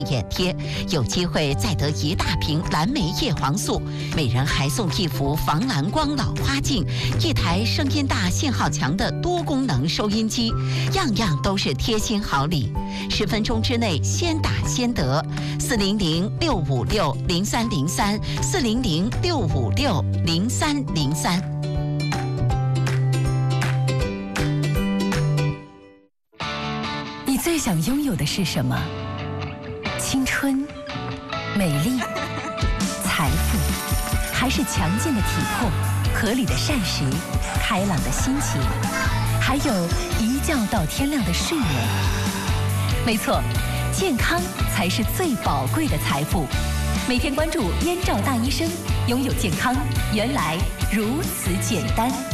眼贴，有机会再得1大瓶蓝莓叶黄素，每人还送1副防蓝光老花镜，1台声音大、信号强的多功能收音机，样样都是贴心好礼。10分钟之内先打先得，400-656-0303，400-656-0303。 你最想拥有的是什么？青春、美丽、财富，还是强健的体魄、合理的膳食、开朗的心情，还有一觉到天亮的睡眠？没错，健康才是最宝贵的财富。每天关注燕赵大医生，拥有健康原来如此简单。